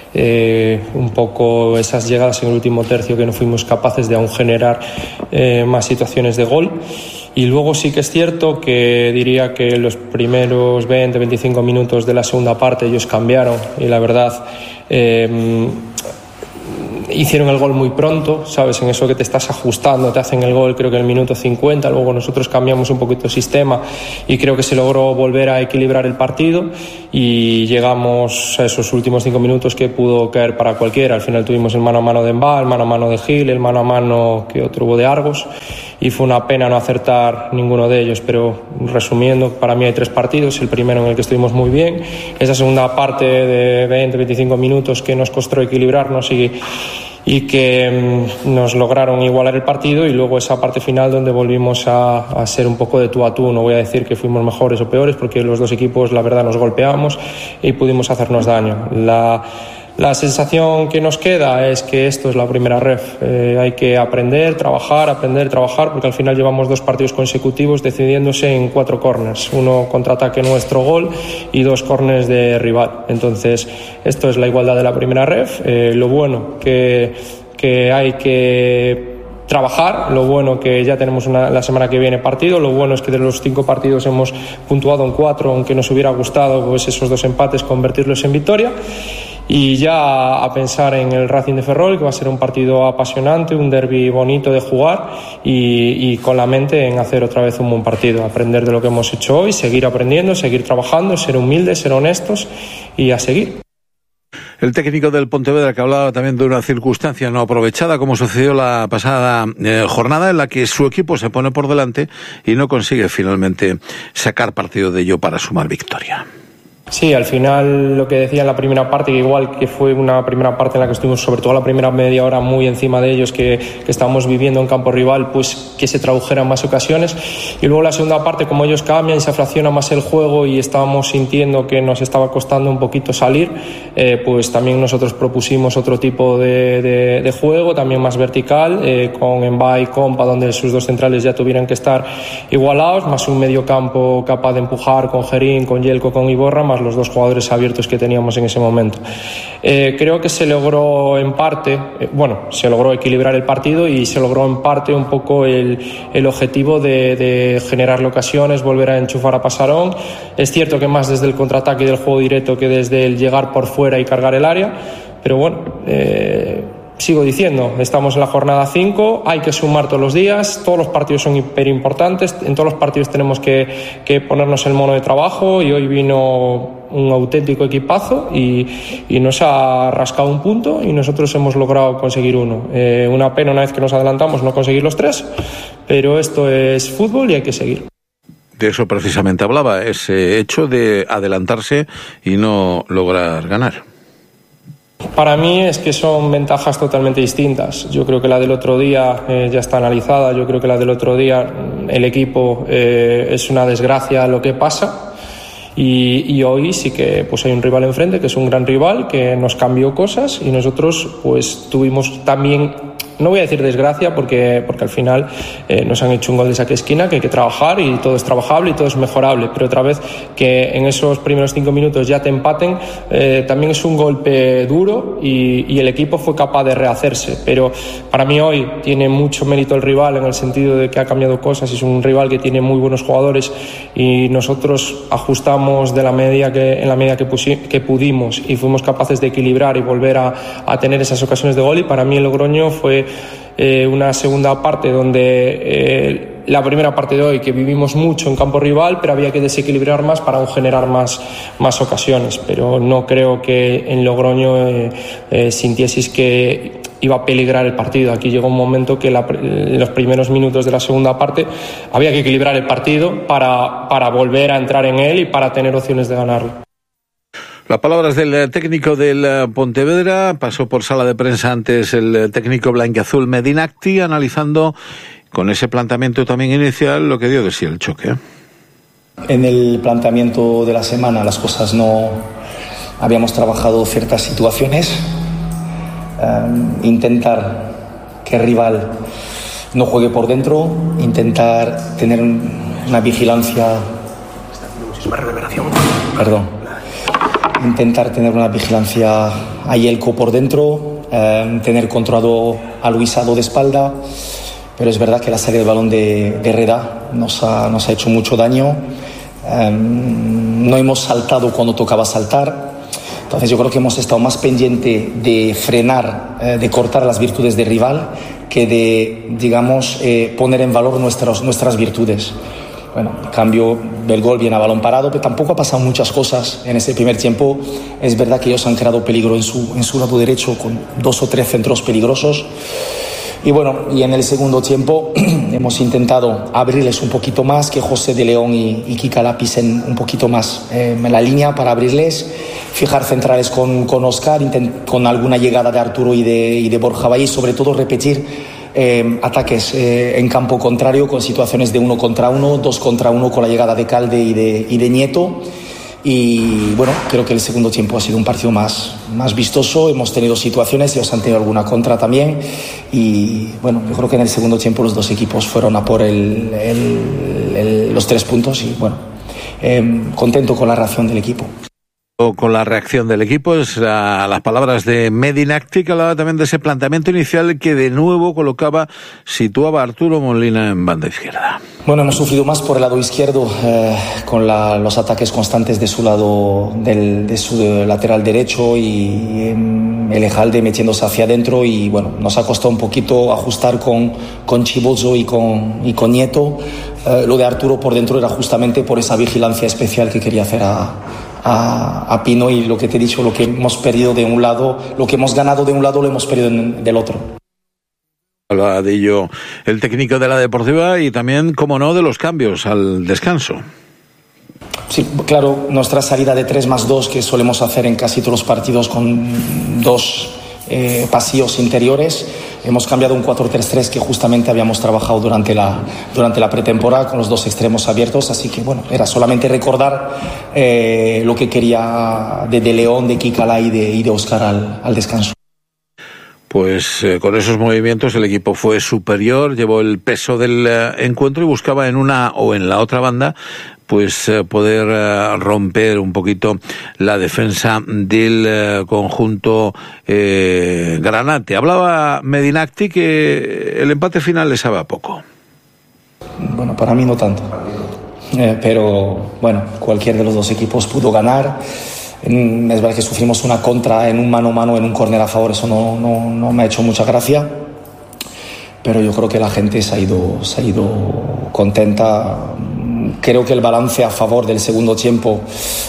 eh, un poco esas llegadas en el último tercio, que no fuimos capaces de aún generar eh, más situaciones de gol. Y luego sí que es cierto que diría que los primeros veinte a veinticinco minutos de la segunda parte ellos cambiaron, y la verdad eh, hicieron el gol muy pronto, ¿sabes? En eso que te estás ajustando, te hacen el gol creo que en el minuto cincuenta, luego nosotros cambiamos un poquito el sistema y creo que se logró volver a equilibrar el partido, y llegamos a esos últimos cinco minutos que pudo caer para cualquiera. Al final tuvimos el mano a mano de Embal, el mano a mano de Gil, el mano a mano que otro hubo de Argos, y fue una pena no acertar ninguno de ellos. Pero resumiendo, para mí hay tres partidos: el primero en el que estuvimos muy bien, esa segunda parte de veinte a veinticinco minutos que nos costó equilibrarnos y y que nos lograron igualar el partido, y luego esa parte final donde volvimos a, a ser un poco de tú a tú. No voy a decir que fuimos mejores o peores, porque los dos equipos la verdad nos golpeamos y pudimos hacernos daño. La La sensación que nos queda es que esto es la primera ref. Eh, hay que aprender, trabajar, aprender, trabajar, porque al final llevamos dos partidos consecutivos decidiéndose en cuatro corners. Uno contraataque nuestro gol y dos corners de rival. Entonces, esto es la igualdad de la primera ref. Eh, lo bueno que, que hay que trabajar, lo bueno que ya tenemos una, la semana que viene partido, lo bueno es que de los cinco partidos hemos puntuado en cuatro, aunque nos hubiera gustado pues esos dos empates convertirlos en victoria. Y ya a pensar en el Racing de Ferrol, que va a ser un partido apasionante, un derbi bonito de jugar, y, y con la mente en hacer otra vez un buen partido, aprender de lo que hemos hecho hoy, seguir aprendiendo, seguir trabajando, ser humildes, ser honestos y a seguir. El técnico del Pontevedra, que hablaba también de una circunstancia no aprovechada, como sucedió la pasada eh, jornada, en la que su equipo se pone por delante y no consigue finalmente sacar partido de ello para sumar victoria. Sí, al final lo que decía en la primera parte, que igual que fue una primera parte en la que estuvimos sobre todo la primera media hora muy encima de ellos, que, que estábamos viviendo en campo rival, pues que se tradujera en más ocasiones, y luego la segunda parte, como ellos cambian y se fracciona más el juego y estábamos sintiendo que nos estaba costando un poquito salir, eh, pues también nosotros propusimos otro tipo de, de, de juego, también más vertical, eh, con Emba y Compa, donde sus dos centrales ya tuvieran que estar igualados, más un medio campo capaz de empujar con Gerín, con Yelko, con Iborra, más los dos jugadores abiertos que teníamos en ese momento. Eh, creo que se logró en parte, eh, bueno, se logró equilibrar el partido y se logró en parte un poco el, el objetivo de, de generarle ocasiones, volver a enchufar a Pasarón. Es cierto que más desde el contraataque del juego directo que desde el llegar por fuera y cargar el área, pero bueno, eh, sigo diciendo, estamos en la jornada cinco, hay que sumar todos los días, todos los partidos son hiper importantes, en todos los partidos tenemos que, que ponernos el mono de trabajo y hoy vino un auténtico equipazo y, y nos ha rascado un punto y nosotros hemos logrado conseguir uno. Eh, una pena una vez que nos adelantamos no conseguir los tres, pero esto es fútbol y hay que seguir. De eso precisamente hablaba, ese hecho de adelantarse y no lograr ganar. Para mí es que son ventajas totalmente distintas. Yo creo que la del otro día eh, ya está analizada. Yo creo que la del otro día el equipo eh, es una desgracia lo que pasa. Y, y hoy sí que pues hay un rival enfrente que es un gran rival que nos cambió cosas y nosotros pues tuvimos también, no voy a decir desgracia porque, porque al final eh, nos han hecho un gol de saque esquina que hay que trabajar y todo es trabajable y todo es mejorable, pero otra vez que en esos primeros cinco minutos ya te empaten eh, también es un golpe duro y, y el equipo fue capaz de rehacerse, pero para mí hoy tiene mucho mérito el rival en el sentido de que ha cambiado cosas, es un rival que tiene muy buenos jugadores y nosotros ajustamos de la media que, en la medida que, pusi- que pudimos y fuimos capaces de equilibrar y volver a, a tener esas ocasiones de gol y para mí el Logroño fue eh, una segunda parte donde eh, la primera parte de hoy que vivimos mucho en campo rival pero había que desequilibrar más para generar más, más ocasiones, pero no creo que en Logroño eh, eh, sintieseis que iba a peligrar el partido. Aquí llegó un momento que la, en los primeros minutos de la segunda parte había que equilibrar el partido para, para volver a entrar en él y para tener opciones de ganarlo. Las palabras del técnico del Pontevedra, pasó por sala de prensa antes el técnico blanquiazul Medinacti, analizando con ese planteamiento también inicial lo que dio de sí el choque. En el planteamiento de la semana las cosas no habíamos trabajado ciertas situaciones, um, intentar que el rival no juegue por dentro, intentar tener una vigilancia, perdón, intentar tener una vigilancia a Yelko por dentro, eh, tener controlado a Luisado de espalda, pero es verdad que la salida del balón de, de Reda nos ha, nos ha hecho mucho daño. Eh, no hemos saltado cuando tocaba saltar, entonces yo creo que hemos estado más pendiente de frenar, eh, de cortar las virtudes del rival que de, digamos, eh, poner en valor nuestras, nuestras virtudes. Bueno, en cambio, el gol viene a balón parado, pero tampoco ha pasado muchas cosas en ese primer tiempo. Es verdad que ellos han creado peligro en su, en su lado derecho con dos o tres centros peligrosos. Y bueno, y en el segundo tiempo hemos intentado abrirles un poquito más, que José de León y, y Kika pisen un poquito más eh, en la línea para abrirles, fijar centrales con, con Oscar, intent, con alguna llegada de Arturo y de, y de Borja Bahí, y sobre todo repetir Eh, ataques eh, en campo contrario con situaciones de uno contra uno, dos contra uno con la llegada de Calde y de, y de Nieto. Y bueno, creo que el segundo tiempo ha sido un partido más, más vistoso. Hemos tenido situaciones, ellos han tenido alguna contra también. Y bueno, yo creo que en el segundo tiempo los dos equipos fueron a por el, el, el, los tres puntos. Y bueno, eh, contento con la reacción del equipo. Con la reacción del equipo, es a las palabras de Medinacti, que hablaba también de ese planteamiento inicial que de nuevo colocaba, situaba a Arturo Molina en banda izquierda. Bueno, hemos sufrido más por el lado izquierdo eh, con la, los ataques constantes de su lado, del, de su de lateral derecho y eh, el Ejalde metiéndose hacia adentro y bueno, nos ha costado un poquito ajustar con, con Chibozo y con, y con Nieto. Eh, lo de Arturo por dentro era justamente por esa vigilancia especial que quería hacer a A, a Pino y lo que te he dicho, lo que hemos perdido de un lado, lo que hemos ganado de un lado lo hemos perdido en, del otro. Habla de ello el técnico de la Deportiva y también, como no, de los cambios al descanso. Sí, claro, nuestra salida de tres más dos que solemos hacer en casi todos los partidos con dos eh, pasillos interiores. Hemos cambiado un cuatro tres tres que justamente habíamos trabajado durante la, durante la pretemporada con los dos extremos abiertos, así que bueno, era solamente recordar eh, lo que quería de, de León, de Kikala y de, y de Oscar al, al descanso. Pues eh, con esos movimientos el equipo fue superior, llevó el peso del eh, encuentro y buscaba en una o en la otra banda pues eh, poder eh, romper un poquito la defensa del eh, conjunto eh, granate. Hablaba Medinacti que el empate final le sabe a poco. Bueno, para mí no tanto, eh, pero bueno, cualquier de los dos equipos pudo ganar. En, es verdad que sufrimos una contra en un mano a mano, en un córner a favor, eso no, no, no me ha hecho mucha gracia. Pero yo creo que la gente se ha ido, se ha ido contenta. Creo que el balance a favor del segundo tiempo,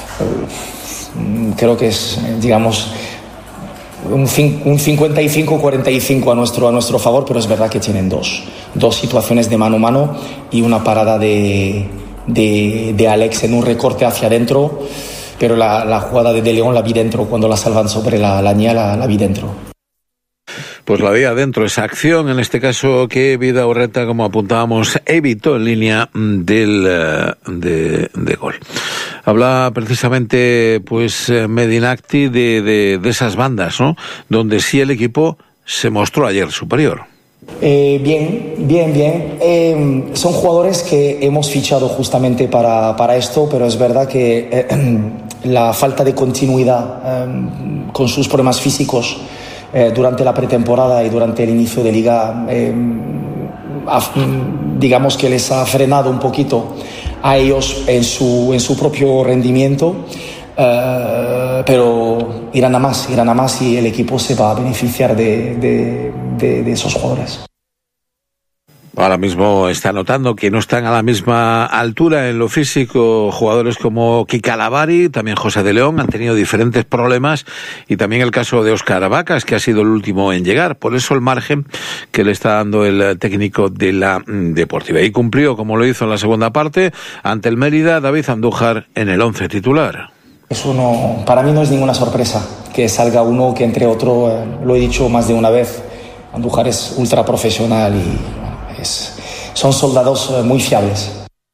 eh, creo que es, digamos, un, un cincuenta y cinco cuarenta y cinco a nuestro, a nuestro favor, pero es verdad que tienen dos, dos situaciones de mano a mano y una parada de, de, de Alex en un recorte hacia adentro, pero la, la jugada de De León la vi dentro, cuando la salvan sobre la línea la, la vi dentro. Pues la veía dentro, esa acción, en este caso que Vidaurreta, como apuntábamos, evitó en línea del de, de gol. Habla precisamente pues Medinacti de, de, de esas bandas, ¿no? Donde sí el equipo se mostró ayer superior. Eh, bien, bien, bien. Eh, son jugadores que hemos fichado justamente para, para esto, pero es verdad que eh, la falta de continuidad eh, con sus problemas físicos Eh, durante la pretemporada y durante el inicio de liga, eh, ha, digamos que les ha frenado un poquito a ellos en su, en su propio rendimiento, eh, pero irán a más, irán a más y el equipo se va a beneficiar de, de, de, de esos jugadores. Ahora mismo está notando que no están a la misma altura en lo físico jugadores como Kika Lavari, también José de León, han tenido diferentes problemas, y también el caso de Óscar Vacas, que ha sido el último en llegar. Por eso el margen que le está dando el técnico de la Deportiva. Y cumplió, como lo hizo en la segunda parte, ante el Mérida, David Andújar en el once titular. Eso no, para mí no es ninguna sorpresa que salga uno que entre otro, eh, lo he dicho más de una vez, Andújar es ultra profesional y Es, son soldados muy fiables.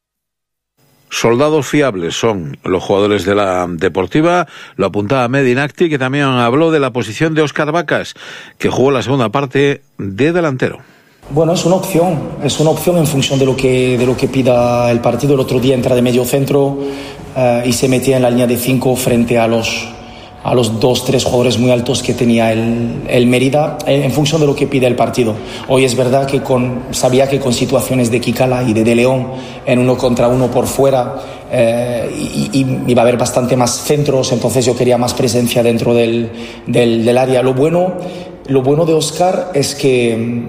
Soldados fiables son los jugadores de la Deportiva. Lo apuntaba Medinacti, que también habló de la posición de Óscar Vacas, que jugó la segunda parte de delantero. Bueno, es una opción, es una opción en función de lo que, de lo que pida el partido. El otro día entra de medio centro eh, y se metía en la línea de cinco frente a los a los dos, tres jugadores muy altos que tenía el, el Mérida, en función de lo que pide el partido. Hoy es verdad que con, sabía que con situaciones de Kikala y de De León, en uno contra uno por fuera, eh, y, y iba a haber bastante más centros, entonces yo quería más presencia dentro del, del, del área. Lo bueno, lo bueno de Óscar es que,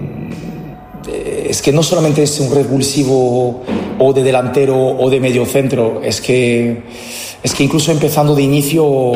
es que no solamente es un revulsivo o de delantero o de medio centro, es que, es que incluso empezando de inicio,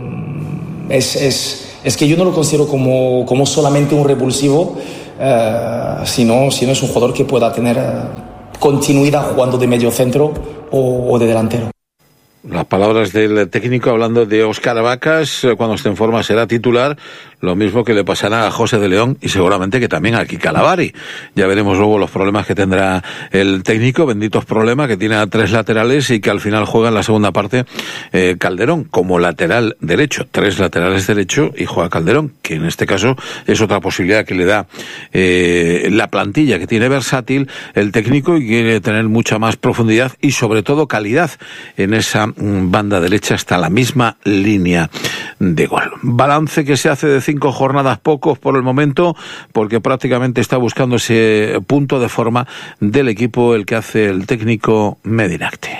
Es, es, es que yo no lo considero como, como solamente un revulsivo, eh, sino, sino es un jugador que pueda tener eh, continuidad jugando de medio centro o, o de delantero. Las palabras del técnico hablando de Óscar Vacas, cuando esté en forma será titular, lo mismo que le pasará a José de León y seguramente que también a Kika Lavari. Ya veremos luego los problemas que tendrá el técnico, benditos problemas, que tiene a tres laterales y que al final juega en la segunda parte eh, Calderón como lateral derecho, tres laterales derecho y juega Calderón, que en este caso es otra posibilidad que le da eh, la plantilla, que tiene versátil el técnico y quiere tener mucha más profundidad y sobre todo calidad en esa banda derecha hasta la misma línea de gol. Balance que se hace de cinco jornadas, pocos por el momento, porque prácticamente está buscando ese punto de forma del equipo el que hace el técnico Medinacti.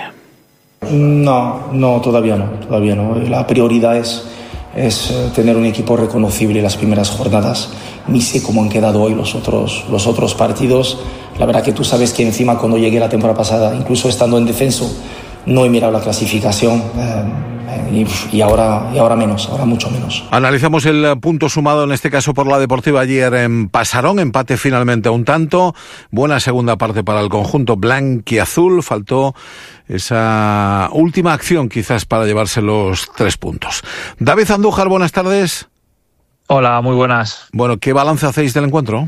No, no, todavía no, todavía no. La prioridad es, es tener un equipo reconocible en las primeras jornadas. Ni sé cómo han quedado hoy los otros, los otros partidos. La verdad que tú sabes que encima cuando llegué la temporada pasada, incluso estando en descenso, no he mirado la clasificación eh, y, y, ahora, y ahora menos, ahora mucho menos. Analizamos el punto sumado en este caso por la Deportiva ayer en Pasarón, empate finalmente a un tanto, buena segunda parte para el conjunto blanquiazul, faltó esa última acción quizás para llevarse los tres puntos. David Andújar, buenas tardes. Hola, muy buenas. Bueno, ¿qué balance hacéis del encuentro?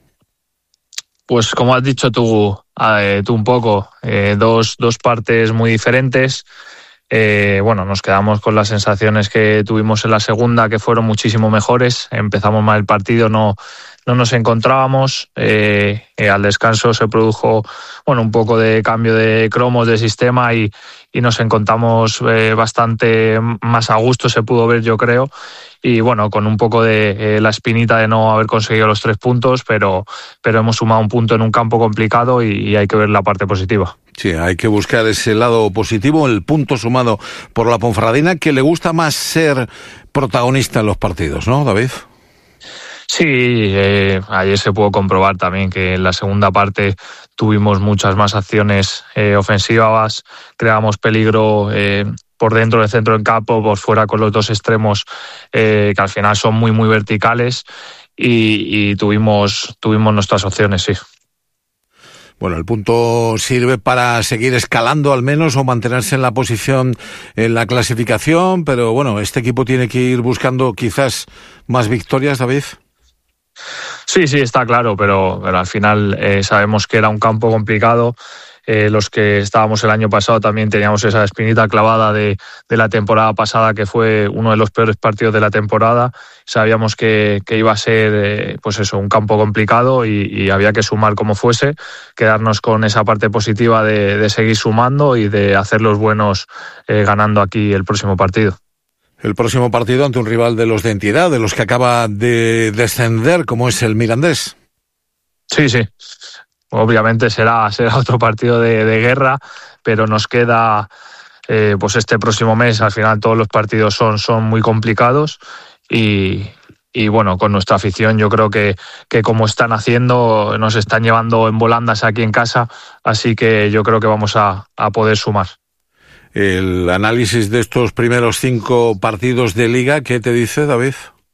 Pues como has dicho tú, eh, tú un poco, eh, dos, dos partes muy diferentes. Eh, bueno, nos quedamos con las sensaciones que tuvimos en la segunda, que fueron muchísimo mejores. Empezamos mal el partido, no, no nos encontrábamos. Eh, eh, al descanso se produjo, bueno, un poco de cambio de cromos de sistema y, y nos encontramos eh, bastante más a gusto, se pudo ver, yo creo. Y bueno, con un poco de eh, la espinita de no haber conseguido los tres puntos, pero, pero hemos sumado un punto en un campo complicado y, y hay que ver la parte positiva. Sí, hay que buscar ese lado positivo, el punto sumado por la Ponferradina, que le gusta más ser protagonista en los partidos, ¿no, David? Sí, eh, ayer se pudo comprobar también que en la segunda parte tuvimos muchas más acciones eh, ofensivas, creamos peligro eh, por dentro del centro del campo, por fuera con los dos extremos eh, que al final son muy muy verticales y, y tuvimos, tuvimos nuestras opciones, sí. Bueno, el punto sirve para seguir escalando al menos o mantenerse en la posición en la clasificación, pero bueno, este equipo tiene que ir buscando quizás más victorias, David. Sí, sí, está claro, pero, pero al final eh, sabemos que era un campo complicado. Eh, los que estábamos el año pasado también teníamos esa espinita clavada de, de la temporada pasada, que fue uno de los peores partidos de la temporada. Sabíamos que, que iba a ser eh, pues eso, un campo complicado y, y había que sumar como fuese, quedarnos con esa parte positiva de, de seguir sumando y de hacer los buenos eh, ganando aquí el próximo partido. El próximo partido ante un rival de los de entidad, de los que acaba de descender, como es el Mirandés. Sí, sí. Obviamente será, será otro partido de, de guerra, pero nos queda eh, pues este próximo mes. Al final todos los partidos son, son muy complicados y, y bueno, con nuestra afición yo creo que, que como están haciendo, nos están llevando en volandas aquí en casa, así que yo creo que vamos a, a poder sumar. El análisis de estos primeros cinco partidos de Liga, ¿qué te dice, David?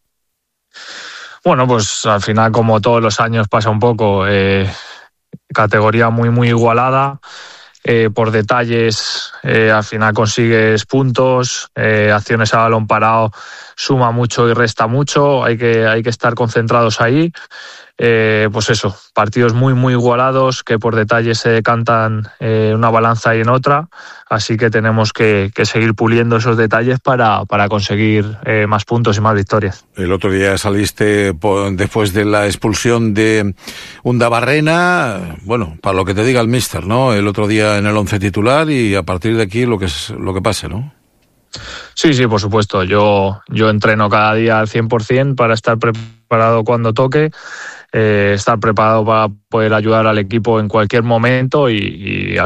Bueno, pues al final, como todos los años pasa un poco, eh, categoría muy muy igualada, eh, por detalles eh, al final consigues puntos, eh, acciones a balón parado suma mucho y resta mucho, hay que, hay que estar concentrados ahí. Eh, pues eso, partidos muy muy igualados que por detalles se decantan eh, una balanza y en otra, así que tenemos que, que seguir puliendo esos detalles para, para conseguir eh, más puntos y más victorias. El otro día saliste por, después de la expulsión de Undabarrena, bueno, para lo que te diga el míster, ¿no? El otro día en el once titular y a partir de aquí lo que es, lo que pase, ¿no? Sí, sí, por supuesto. Yo, yo entreno cada día al cien por ciento para estar preparado cuando toque, eh, estar preparado para poder ayudar al equipo en cualquier momento y, y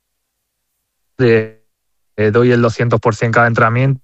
eh, doy el doscientos por ciento cada entrenamiento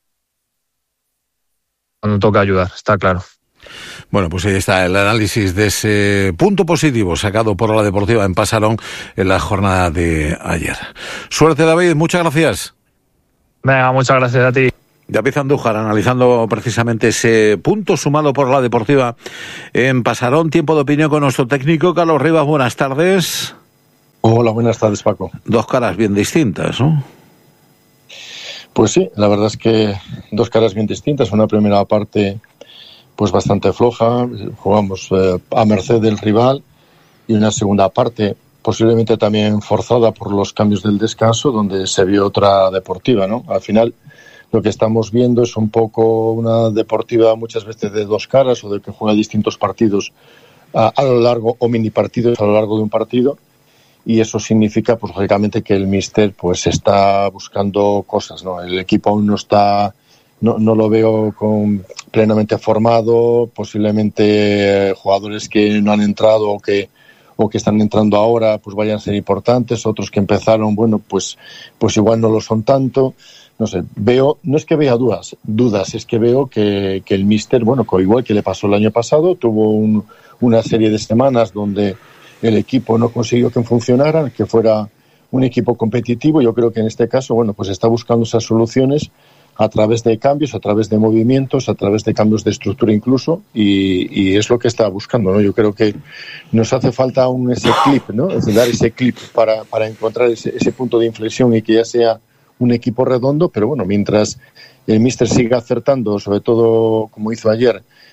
cuando toca ayudar, está claro. Bueno, pues ahí está el análisis de ese punto positivo sacado por la Deportiva en Pasarón en la jornada de ayer. Suerte, David, muchas gracias. Venga, muchas gracias a ti. David Andújar analizando precisamente ese punto sumado por la Deportiva en Pasarón. Tiempo de opinión con nuestro técnico Carlos Rivas. Buenas tardes. Hola, buenas tardes, Paco. Dos caras bien distintas, ¿no? Pues sí, la verdad es que dos caras bien distintas. Una primera parte pues bastante floja, jugamos eh, a merced del rival, y una segunda parte posiblemente también forzada por los cambios del descanso, donde se vio otra Deportiva, ¿no? Al final lo que estamos viendo es un poco una Deportiva muchas veces de dos caras, o de que juega distintos partidos a, a lo largo, o mini partidos a lo largo de un partido, y eso significa pues lógicamente que el míster pues está buscando cosas, ¿no? El equipo aún no está, no, no lo veo con, plenamente formado, posiblemente eh, jugadores que no han entrado o que o que están entrando ahora pues vayan a ser importantes, otros que empezaron, bueno, pues pues igual no lo son tanto. No sé, veo, no es que vea dudas, dudas, es que veo que, que el míster, bueno, igual que le pasó el año pasado, tuvo un, una serie de semanas donde el equipo no consiguió que funcionara, que fuera un equipo competitivo. Yo creo que en este caso, bueno, pues está buscando esas soluciones a través de cambios, a través de movimientos, a través de cambios de estructura incluso, y, y es lo que está buscando, ¿no? Yo creo que nos hace falta un ese clip, ¿no? Es dar ese clip para, para encontrar ese, ese punto de inflexión y que ya sea un equipo redondo, pero bueno, mientras el míster siga acertando, sobre todo como hizo ayer,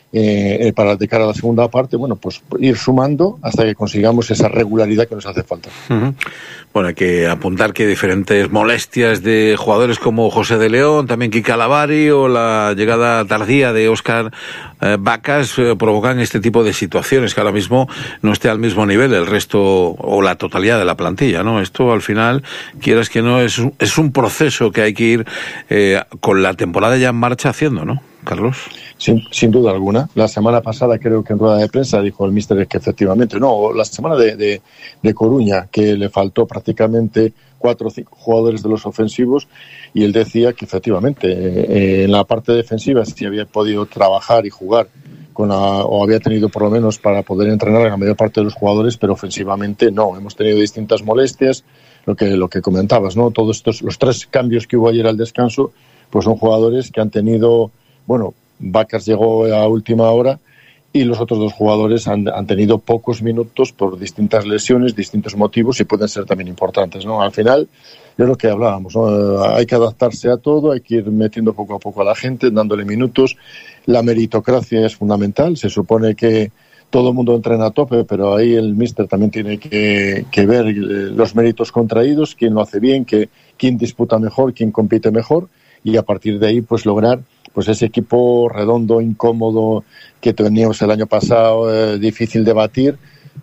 eh, para de cara a la segunda parte, bueno, pues ir sumando hasta que consigamos esa regularidad que nos hace falta. Uh-huh. Bueno, hay que apuntar que diferentes molestias de jugadores como José de León, también Kike Alavari o la llegada tardía de Óscar eh, Vacas eh, provocan este tipo de situaciones, que ahora mismo no esté al mismo nivel el resto o la totalidad de la plantilla, ¿no? Esto al final, quieras que no, es un, es un proceso que hay que ir eh, con la temporada ya en marcha haciendo, ¿no, Carlos? Sin, sin duda alguna. La semana pasada creo que en rueda de prensa dijo el míster que efectivamente, no, la semana de, de, de Coruña, que le faltó prácticamente cuatro o cinco jugadores de los ofensivos, y él decía que efectivamente eh, en la parte defensiva sí había podido trabajar y jugar con la, o había tenido por lo menos para poder entrenar a la mayor parte de los jugadores, pero ofensivamente no. Hemos tenido distintas molestias, lo que, lo que comentabas, ¿no? Todos estos, los tres cambios que hubo ayer al descanso, pues son jugadores que han tenido, bueno, Vacas llegó a última hora y los otros dos jugadores han, han tenido pocos minutos por distintas lesiones, distintos motivos, y pueden ser también importantes, ¿no? Al final, es lo que hablábamos, ¿no? Hay que adaptarse a todo, hay que ir metiendo poco a poco a la gente, dándole minutos. La meritocracia es fundamental. Se supone que todo el mundo entrena a tope, pero ahí el míster también tiene que, que ver los méritos contraídos, quién lo hace bien, que, quién disputa mejor, quién compite mejor, y a partir de ahí pues lograr pues ese equipo redondo, incómodo, que teníamos el año pasado, eh, difícil de batir,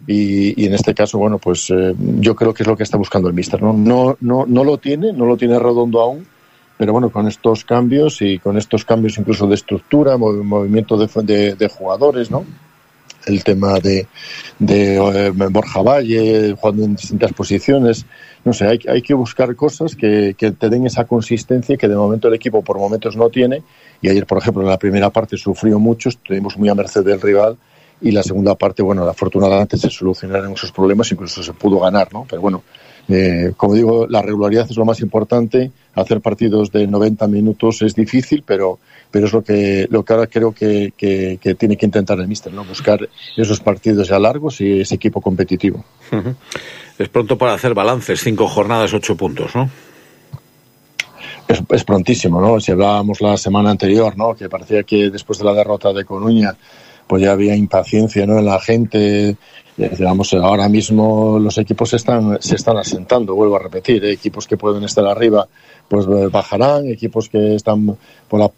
y, y en este caso, bueno, pues eh, yo creo que es lo que está buscando el míster, ¿no? No, no, no lo tiene, no lo tiene redondo aún, pero bueno, con estos cambios y con estos cambios incluso de estructura, mov- movimiento de, de, de jugadores, ¿no? El tema de, de eh, Borja Valle jugando en distintas posiciones, no sé, hay, hay que buscar cosas que, que te den esa consistencia que de momento el equipo por momentos no tiene, y ayer, por ejemplo, en la primera parte sufrió mucho, estuvimos muy a merced del rival, y la segunda parte, bueno, afortunadamente se solucionaron esos problemas, incluso se pudo ganar, ¿no? Pero bueno, eh, como digo, la regularidad es lo más importante. Hacer partidos de noventa minutos es difícil, pero pero es lo que lo que ahora creo que, que, que tiene que intentar el míster, ¿no? Buscar esos partidos ya largos y ese equipo competitivo. Uh-huh. Es pronto para hacer balances, cinco jornadas, ocho puntos, ¿no? Es, es prontísimo, ¿no? Si hablábamos la semana anterior, ¿no? Que parecía que después de la derrota de Coruña pues ya había impaciencia, ¿no?, en la gente. Digamos, ahora mismo los equipos se están, se están asentando, vuelvo a repetir, ¿eh? Equipos que pueden estar arriba pues bajarán, equipos que están por la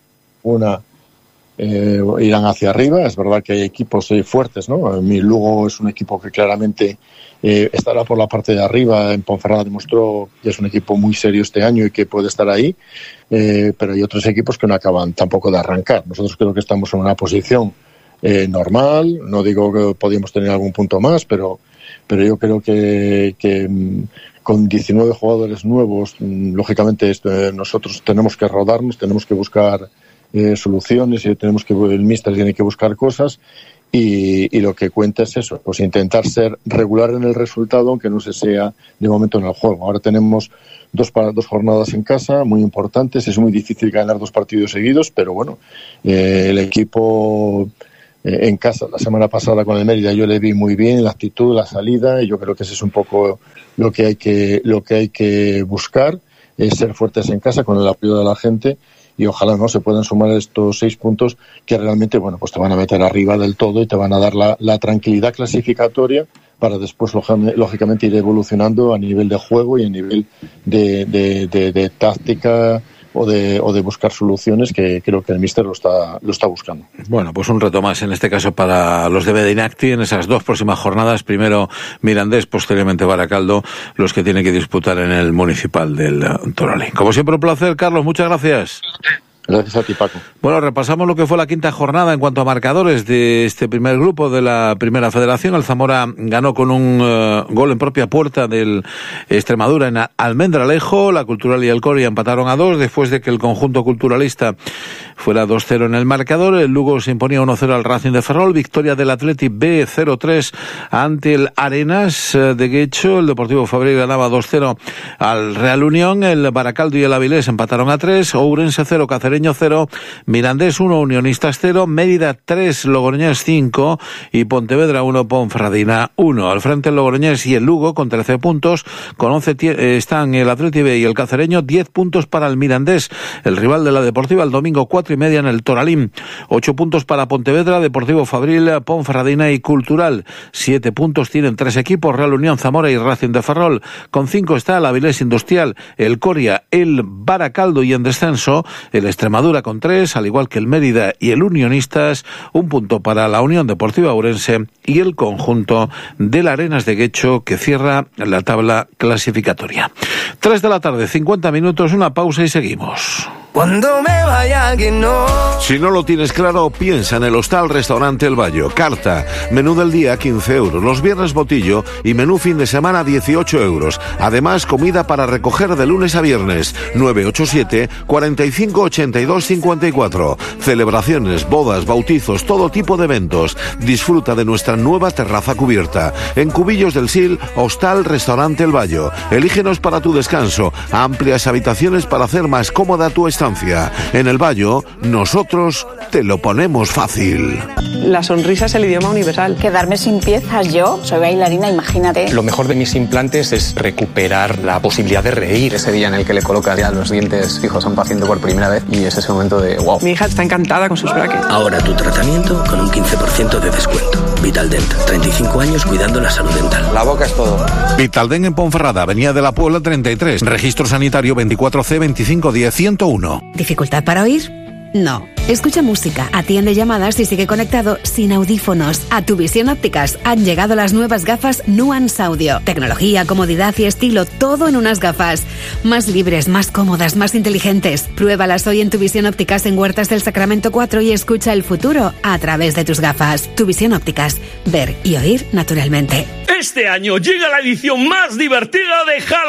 una eh, irán hacia arriba. Es verdad que hay equipos eh, fuertes, ¿no? Mi Lugo es un equipo que claramente eh, estará por la parte de arriba. En Ponferrada demostró que es un equipo muy serio este año y que puede estar ahí, eh, pero hay otros equipos que no acaban tampoco de arrancar. Nosotros creo que estamos en una posición Eh, normal, no digo que podíamos tener algún punto más, pero pero yo creo que, que con diecinueve jugadores nuevos, lógicamente esto, eh, nosotros tenemos que rodarnos, tenemos que buscar eh, soluciones, y tenemos que el míster tiene que buscar cosas, y, y lo que cuenta es eso, pues intentar ser regular en el resultado, aunque no se sea de momento en el juego. Ahora tenemos dos, dos jornadas en casa muy importantes, es muy difícil ganar dos partidos seguidos, pero bueno, eh, el equipo en casa la semana pasada con el Mérida yo le vi muy bien la actitud, la salida, y yo creo que ese es un poco lo que hay que lo que hay que buscar, es ser fuertes en casa con el apoyo de la gente, y ojalá no se puedan sumar estos seis puntos que realmente, bueno, pues te van a meter arriba del todo y te van a dar la, la tranquilidad clasificatoria para después lógicamente ir evolucionando a nivel de juego y a nivel de, de, de, de táctica o de, o de buscar soluciones, que creo que el míster lo está, lo está buscando. Bueno, pues un reto más en este caso para los de Bedinacti en esas dos próximas jornadas, primero Mirandés, posteriormente Baracaldo, los que tienen que disputar en el municipal del Toralín. Como siempre, un placer, Carlos, muchas gracias. Gracias a ti, Paco. Bueno, repasamos lo que fue la quinta jornada en cuanto a marcadores de este primer grupo de la Primera Federación. El Zamora ganó con un uh, gol en propia puerta del Extremadura en Almendralejo. La Cultural y el Coria empataron a dos después de que el conjunto culturalista fuera dos cero en el marcador. El Lugo se imponía uno cero al Racing de Ferrol. Victoria del Athletic B cero tres ante el Arenas de Guecho. El Deportivo Fabril ganaba dos cero al Real Unión. El Baracaldo y el Avilés empataron a tres. Ourense cero, Cacereño Cacereño cero, Mirandés uno, Unionistas cero, Mérida tres, Logroñés cinco y Pontevedra uno, Ponferradina uno. Al frente el Logroñés y el Lugo con trece puntos, con once t- están el Athletic B y el Cacereño, diez puntos para el Mirandés, el rival de la Deportiva, el domingo cuatro y media en el Toralín, ocho puntos para Pontevedra, Deportivo Fabril, Ponferradina y Cultural, siete puntos tienen tres equipos, Real Unión, Zamora y Racing de Ferrol, con cinco está el Avilés Industrial, el Coria, el Baracaldo y en descenso el Extremadura con tres, al igual que el Mérida y el Unionistas, un punto para la Unión Deportiva Ourense y el conjunto de la Arenas de Guecho, que cierra la tabla clasificatoria. tres de la tarde, cincuenta minutos, una pausa y seguimos. Cuando me vaya que no. Si no lo tienes claro, piensa en el Hostal Restaurante El Bayo. Carta, menú del día quince euros, los viernes botillo y menú fin de semana dieciocho euros. Además, comida para recoger de lunes a viernes. nueve ocho siete, cuarenta y cinco, ochenta y dos, cincuenta y cuatro. Celebraciones, bodas, bautizos, todo tipo de eventos. Disfruta de nuestra nueva terraza cubierta. En Cubillos del Sil, Hostal Restaurante El Bayo. Elígenos para tu descanso. Amplias habitaciones para hacer más cómoda tu estancia. En El Bayo, nosotros te lo ponemos fácil. La sonrisa es el idioma universal. Quedarme sin piezas yo, soy bailarina, imagínate. Lo mejor de mis implantes es recuperar la posibilidad de reír. Ese día en el que le colocas ya los dientes fijos a un paciente por primera vez y es ese momento de wow. Mi hija está encantada con sus brackets. Ahora tu tratamiento con un quince por ciento de descuento. Vitaldent, treinta y cinco años cuidando la salud dental. La boca es todo. Vitaldent en Ponferrada, Avenida de la Puebla treinta y tres. Registro sanitario veinticuatro C veinticinco diez ciento uno. ¿Dificultad para oír? No. Escucha música, atiende llamadas y sigue conectado sin audífonos. A Tu Visión Ópticas han llegado las nuevas gafas Nuance Audio. Tecnología, comodidad y estilo, todo en unas gafas. Más libres, más cómodas, más inteligentes. Pruébalas hoy en Tu Visión Ópticas en Huertas del Sacramento cuatro y escucha el futuro a través de tus gafas. Tu Visión Ópticas. Ver y oír naturalmente. Este año llega la edición más divertida de Halloween.